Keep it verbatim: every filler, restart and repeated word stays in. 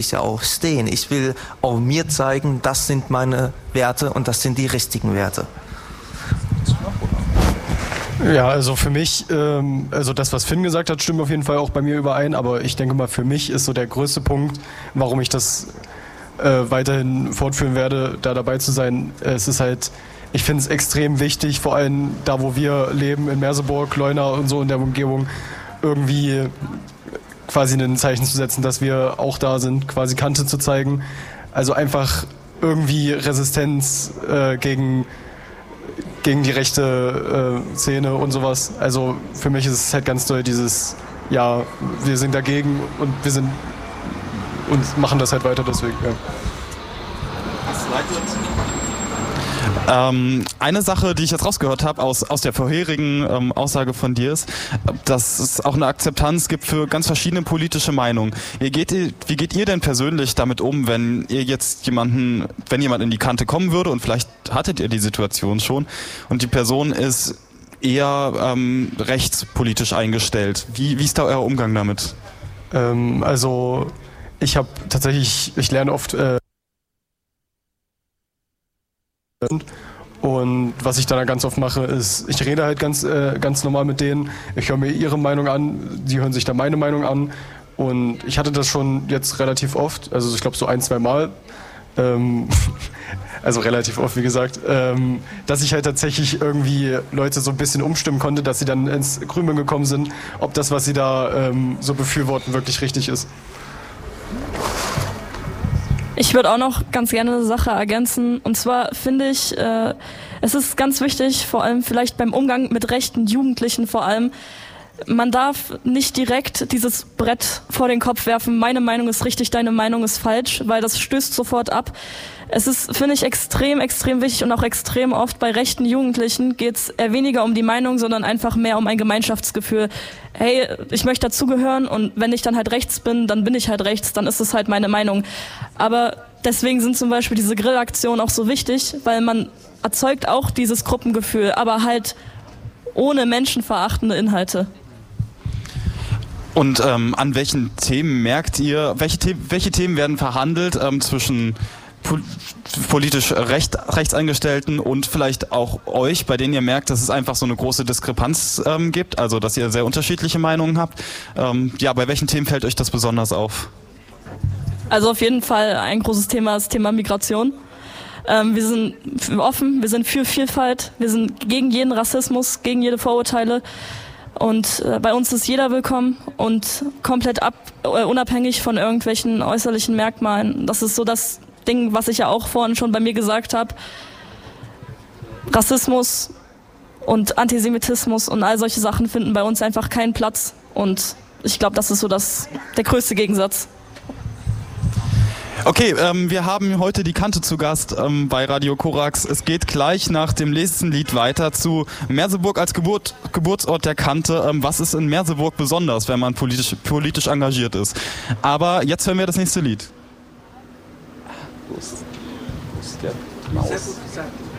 ich ja auch stehen. Ich will auch mir zeigen, das sind meine Werte und das sind die richtigen Werte. Ja, also für mich, ähm, also das, was Finn gesagt hat, stimmt auf jeden Fall auch bei mir überein, aber ich denke mal, für mich ist so der größte Punkt, warum ich das äh, weiterhin fortführen werde, da dabei zu sein. Es ist halt, ich finde es extrem wichtig, vor allem da, wo wir leben, in Merseburg, Leuna und so in der Umgebung, irgendwie quasi ein Zeichen zu setzen, dass wir auch da sind, quasi Kante zu zeigen. Also einfach irgendwie Resistenz äh, gegen gegen die rechte äh, Szene und sowas. Also für mich ist es halt ganz doll dieses, ja, wir sind dagegen und wir sind und machen das halt weiter deswegen. Ja. Ähm, eine Sache, die ich jetzt rausgehört habe aus, aus der vorherigen ähm, Aussage von dir ist, dass es auch eine Akzeptanz gibt für ganz verschiedene politische Meinungen. Ihr geht, wie geht ihr denn persönlich damit um, wenn ihr jetzt jemanden, wenn jemand in die Kante kommen würde und vielleicht hattet ihr die Situation schon und die Person ist eher ähm, rechtspolitisch eingestellt. Wie, wie ist da euer Umgang damit? Ähm, also ich habe tatsächlich, ich lerne oft äh, und was ich dann ganz oft mache, ist, ich rede halt ganz, äh, ganz normal mit denen. Ich höre mir ihre Meinung an, die hören sich dann meine Meinung an. Und ich hatte das schon jetzt relativ oft, also ich glaube so ein, zwei Mal, ähm, also relativ oft, wie gesagt, ähm, dass ich halt tatsächlich irgendwie Leute so ein bisschen umstimmen konnte, dass sie dann ins Grübeln gekommen sind, ob das, was sie da ähm, so befürworten, wirklich richtig ist. Ich würde auch noch ganz gerne eine Sache ergänzen. Und zwar finde ich, äh, es ist ganz wichtig, vor allem vielleicht beim Umgang mit rechten Jugendlichen vor allem, man darf nicht direkt dieses Brett vor den Kopf werfen, meine Meinung ist richtig, deine Meinung ist falsch, weil das stößt sofort ab. Es ist, finde ich, extrem, extrem wichtig und auch extrem oft bei rechten Jugendlichen geht es eher weniger um die Meinung, sondern einfach mehr um ein Gemeinschaftsgefühl. Hey, ich möchte dazugehören und wenn ich dann halt rechts bin, dann bin ich halt rechts, dann ist es halt meine Meinung. Aber deswegen sind zum Beispiel diese Grillaktionen auch so wichtig, weil man erzeugt auch dieses Gruppengefühl, aber halt ohne menschenverachtende Inhalte. Und ähm, an welchen Themen merkt ihr, welche, The- welche Themen werden verhandelt ähm, zwischen pol- politisch recht, Rechtseingestellten und vielleicht auch euch, bei denen ihr merkt, dass es einfach so eine große Diskrepanz ähm, gibt, also dass ihr sehr unterschiedliche Meinungen habt? Ähm, ja, bei welchen Themen fällt euch das besonders auf? Also auf jeden Fall ein großes Thema ist das Thema Migration. Ähm, wir sind offen, wir sind für Vielfalt, wir sind gegen jeden Rassismus, gegen jede Vorurteile. Und äh, bei uns ist jeder willkommen und komplett ab, äh, unabhängig von irgendwelchen äußerlichen Merkmalen. Das ist so das Ding, was ich ja auch vorhin schon bei mir gesagt habe. Rassismus und Antisemitismus und all solche Sachen finden bei uns einfach keinen Platz. Und ich glaube, das ist so das, der größte Gegensatz. Okay, ähm, wir haben heute die Kante zu Gast ähm, bei Radio Korax. Es geht gleich nach dem nächsten Lied weiter zu Merseburg als Geburt, Geburtsort der Kante. Ähm, was ist in Merseburg besonders, wenn man politisch, politisch engagiert ist? Aber jetzt hören wir das nächste Lied. Wo ist, wo ist der Maus?